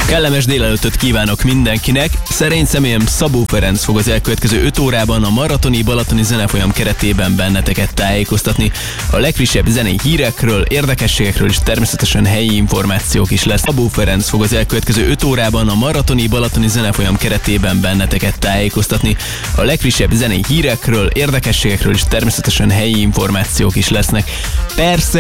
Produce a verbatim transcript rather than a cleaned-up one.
Kellemes délelőttöt kívánok mindenkinek! Szerény személyem Szabó Ferenc fog az elkövetkező öt órában a Maratoni Balatoni Zenefolyam keretében benneteket tájékoztatni. A legfrissebb zenei hírekről, érdekességekről és természetesen helyi információk is lesz. Szabó Ferenc fog az elkövetkező öt órában a Maratoni Balatoni Zenefolyam keretében benneteket tájékoztatni. A legfrissebb zenei hírekről, érdekességekről és természetesen helyi információk is lesznek. Persze